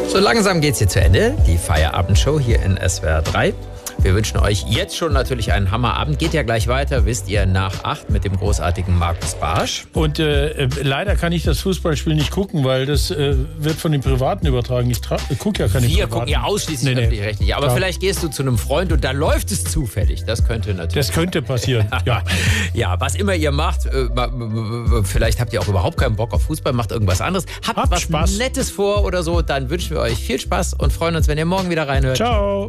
So langsam geht's hier zu Ende. Die Feierabendshow hier in SWR 3. Wir wünschen euch jetzt schon natürlich einen Hammerabend. Geht ja gleich weiter, wisst ihr, nach 8 mit dem großartigen Markus Barsch. Und leider kann ich das Fußballspiel nicht gucken, weil das wird von den Privaten übertragen. Ich gucke ja keine Privaten. Wir gucken ja ausschließlich öffentlich-rechtlich. Aber vielleicht gehst du zu einem Freund und da läuft es zufällig. Das könnte natürlich. Das könnte passieren, ja. Ja, was immer ihr macht, vielleicht habt ihr auch überhaupt keinen Bock auf Fußball, macht irgendwas anderes. Habt was Spaß. Nettes vor oder so, dann wünschen wir euch viel Spaß und freuen uns, wenn ihr morgen wieder reinhört. Ciao.